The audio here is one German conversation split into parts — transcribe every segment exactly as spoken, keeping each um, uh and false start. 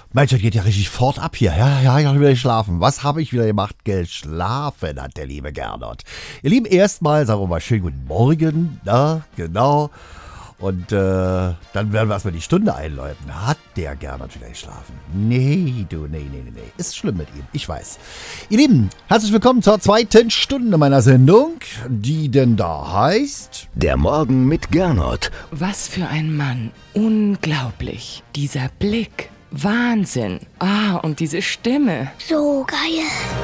Mensch, das geht ja richtig fort ab hier. Ja, ja, ich habe wieder geschlafen. Was habe ich wieder gemacht? Geschlafen hat der liebe Gernot. Ihr Lieben, erstmal sagen wir mal schönen guten Morgen. Na, genau. Und äh, dann werden wir erstmal die Stunde einläuten. Hat der Gernot wieder geschlafen? Nee, du, nee, nee, nee, nee. Ist schlimm mit ihm, ich weiß. Ihr Lieben, herzlich willkommen zur zweiten Stunde meiner Sendung, die denn da heißt... Der Morgen mit Gernot. Was für ein Mann. Unglaublich. Dieser Blick. Wahnsinn. Ah, und diese Stimme. So geil.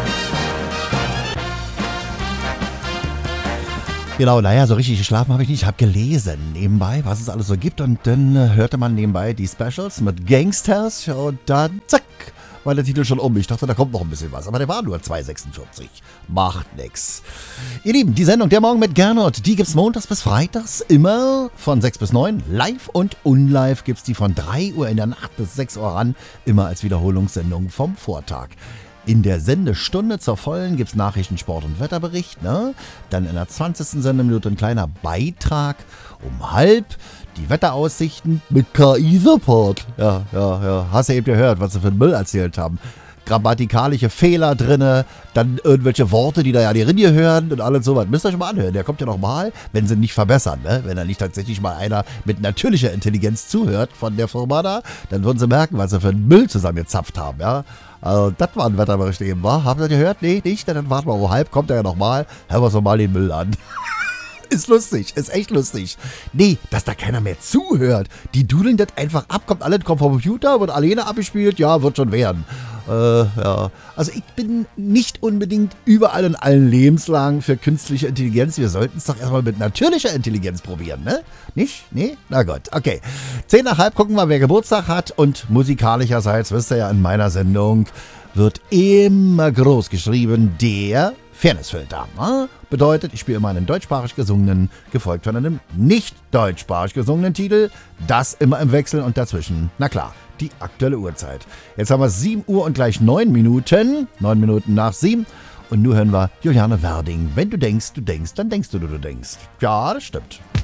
Genau, naja, so richtig geschlafen habe ich nicht. Ich habe gelesen nebenbei, was es alles so gibt. Und dann äh, hörte man nebenbei die Specials mit Gangsters. Und dann, zack, war der Titel schon um. Ich dachte, da kommt noch ein bisschen was. Aber der war nur zwei sechsundvierzig. Macht nix. Ihr Lieben, die Sendung Der Morgen mit Gernot, die gibt's montags bis freitags immer von sechs bis neun. Live und unlive gibt's die von drei Uhr in der Nacht bis sechs Uhr ran. Immer als Wiederholungssendung vom Vortag. In der Sendestunde zur vollen gibt's Nachrichten, Sport und Wetterbericht. Ne? Dann in der zwanzigsten Sendeminute ein kleiner Beitrag um halb. Die Wetteraussichten mit K I-Support. Ja, ja, ja. Hast du eben gehört, was sie für einen Müll erzählt haben. Grammatikalische Fehler drinne, dann irgendwelche Worte, die da ja die Rinne hören und alles sowas. Müsst ihr euch mal anhören. Der kommt ja noch mal, wenn sie nicht verbessern, ne? Wenn da nicht tatsächlich mal einer mit natürlicher Intelligenz zuhört von der Firma da, dann würden sie merken, was sie für einen Müll zusammengezapft haben, ja. Also, das war ein Wetterbericht eben, wa? Habt ihr gehört? Nee, nicht? Dann warten wir um halb, kommt er ja noch mal. Hören wir uns noch mal den Müll an. Ist lustig, ist echt lustig. Nee, dass da keiner mehr zuhört. Die dudeln das einfach ab, kommt alles, kommt vom Computer, wird alleine abgespielt, ja, wird schon werden. Äh, ja. Also ich bin nicht unbedingt überall in allen Lebenslagen für künstliche Intelligenz. Wir sollten es doch erstmal mit natürlicher Intelligenz probieren, ne? Nicht? Nee? Na gut, okay. Zehn nach halb gucken wir, wer Geburtstag hat. Und musikalischerseits, wisst ihr ja, in meiner Sendung wird immer groß geschrieben, der Fairnessfilter. Ne? Bedeutet, ich spiele immer einen deutschsprachig gesungenen, gefolgt von einem nicht deutschsprachig gesungenen Titel. Das immer im Wechsel und dazwischen, na klar, die aktuelle Uhrzeit. Jetzt haben wir sieben Uhr und gleich neun Minuten. neun Minuten nach sieben. Und nun hören wir Juliane Werding. Wenn du denkst, du denkst, dann denkst du, du, du denkst. Ja, das stimmt.